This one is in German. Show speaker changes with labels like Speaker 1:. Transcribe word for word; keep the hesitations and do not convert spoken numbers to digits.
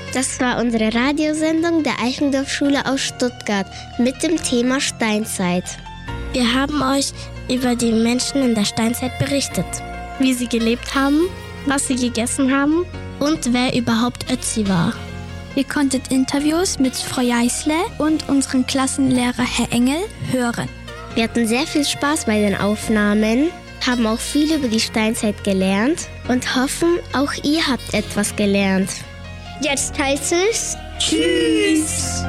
Speaker 1: Das war unsere Radiosendung der Eichendorff-Schule aus Stuttgart mit dem Thema Steinzeit.
Speaker 2: Wir haben euch über die Menschen in der Steinzeit berichtet. Wie sie gelebt haben, was sie gegessen haben und wer überhaupt Ötzi war.
Speaker 3: Ihr konntet Interviews mit Frau Jeißle und unserem Klassenlehrer Herr Engel hören.
Speaker 1: Wir hatten sehr viel Spaß bei den Aufnahmen, haben auch viel über die Steinzeit gelernt und hoffen, auch ihr habt etwas gelernt.
Speaker 4: Jetzt heißt es
Speaker 5: Tschüss!